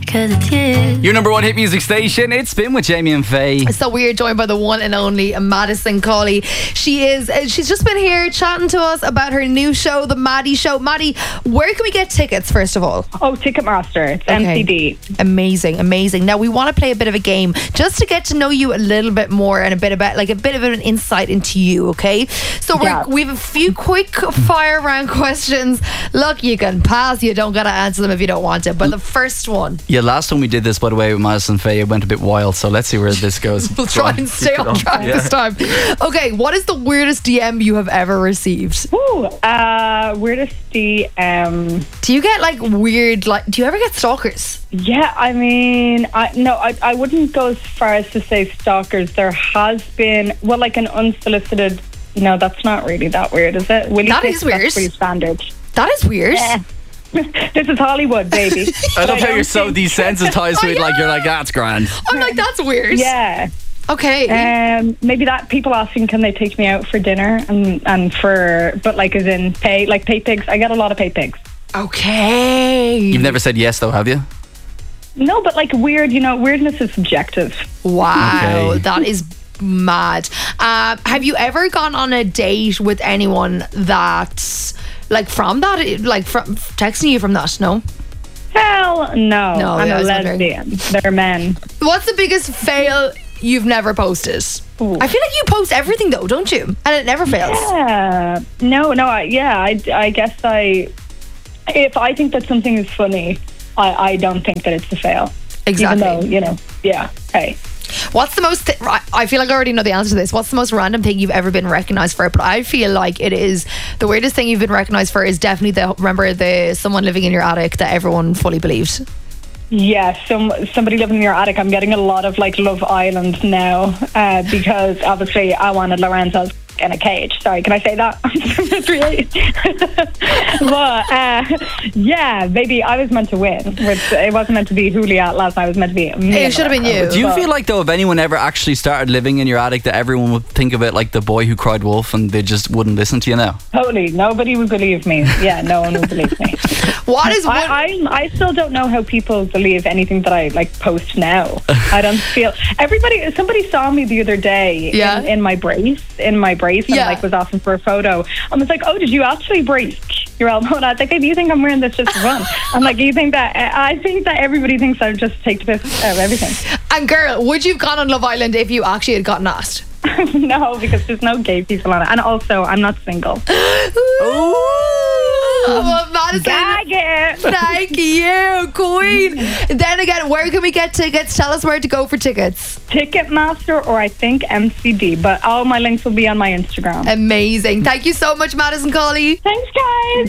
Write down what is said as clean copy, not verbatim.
'cause it's you. Your number one hit music station. It's Spin with Jamie and Faye. So we are joined by the one and only Madison Cawley. She's just been here chatting to us about her new show, The Maddie Show. Maddie, where can we get tickets first of all? Oh, Ticketmaster. It's MCD. Amazing. Now we want to play a bit of a game just to get to know you a little bit more and a bit of an insight into you. Okay, so we have a few quick fire round questions. Look, you can pass. You don't gotta answer them if you don't want to. But the first one. Yeah, last time we did this, by the way, with Madison and Faye, it went a bit wild. So let's see where this goes. We'll try and stay on track this time. Okay, what is the weirdest DM you have ever received? Weirdest DM. Do you get do you ever get stalkers? Yeah, I mean, I wouldn't go as far as to say stalkers. There has been, an unsolicited. No, that's not really that weird, is it? That is weird. That's pretty standard. That is weird. Yeah. This is Hollywood, baby. I love how you're so desensitized to it. You're like, that's grand. I'm like, that's weird. Yeah. Okay. Maybe that people asking, can they take me out for dinner as in pay pigs. I get a lot of pay pigs. Okay. You've never said yes though, have you? No, but weird. Weirdness is subjective. Wow, Okay. that is mad. Have you ever gone on a date with anyone that's from texting you from that? No. Hell no. No, I'm I a was wondering. lesbian. They're men. What's the biggest fail you've never posted? Ooh. I feel like you post everything though, don't you? And it never fails. Yeah. No. I guess if I think that something is funny, I don't think that it's a fail. Exactly. Even though, yeah. Hey. What's the most I feel like I already know the answer to this. What's the most random thing you've ever been recognized for? But I feel like it is the weirdest thing you've been recognized for is definitely the someone living in your attic that everyone fully believed. Yeah, somebody living in your attic. I'm getting a lot of Love Island now because obviously I wanted Lorenzo's in a cage. Sorry, can I say that? But yeah, baby, I was meant to win. It wasn't meant to be Juliet last night. It was meant to be me. It should have been you. Do you feel like though, if anyone ever actually started living in your attic, that everyone would think of it like The Boy Who Cried Wolf, and they just wouldn't listen to you now? Totally, nobody would believe me. Yeah, no one would believe me. What is I still don't know how people believe anything that I post now. I don't feel somebody saw me the other day in my brace and was asking for a photo. I was like, oh, did you actually brace your elbow? And I was like, baby, you think I'm wearing this just for fun? I'm like, I think that everybody thinks I just take the piss out of everything. And girl, would you have gone on Love Island if you actually had gotten asked? No, because there's no gay people on it. And also, I'm not single. Ooh. Well, Madison, thank you, queen. Then again, where can we get tickets? Tell us where to go for tickets. Ticketmaster or I think MCD, but all my links will be on my Instagram. Amazing. Thank you so much, Madison Cawley. Thanks, guys.